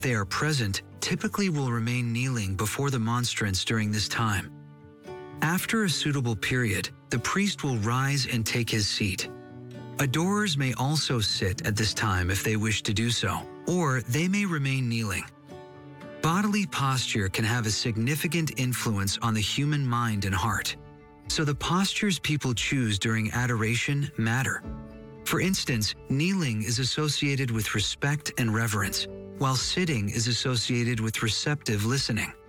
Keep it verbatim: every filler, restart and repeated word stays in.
they are present, typically will remain kneeling before the monstrance during this time. After a suitable period, the priest will rise and take his seat. Adorers may also sit at this time if they wish to do so, or they may remain kneeling. Bodily posture can have a significant influence on the human mind and heart, so the postures people choose during adoration matter. For instance, kneeling is associated with respect and reverence, while sitting is associated with receptive listening.